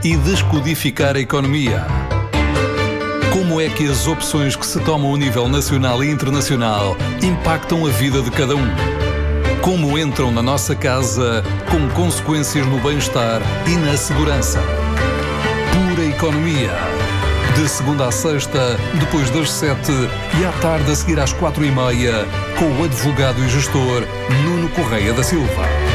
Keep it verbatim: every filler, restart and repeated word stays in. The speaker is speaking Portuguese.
e descodificar a economia. Como é que as opções que se tomam a nível nacional e internacional impactam a vida de cada um? Como entram na nossa casa com consequências no bem-estar e na segurança? Pura Economia. De segunda à sexta, depois das sete e à tarde a seguir às quatro e meia, com o advogado e gestor Nuno Correia da Silva.